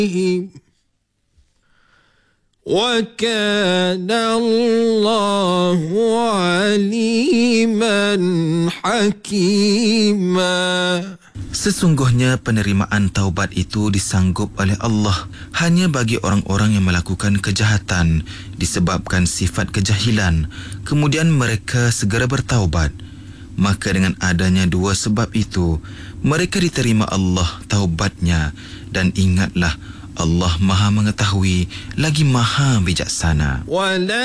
وكان الله عليما حكيما. Sesungguhnya penerimaan taubat itu disanggup oleh Allah hanya bagi orang-orang yang melakukan kejahatan disebabkan sifat kejahilan, kemudian mereka segera bertaubat. Maka dengan adanya dua sebab itu, mereka diterima Allah taubatnya, dan ingatlah Allah Maha mengetahui lagi Maha bijaksana.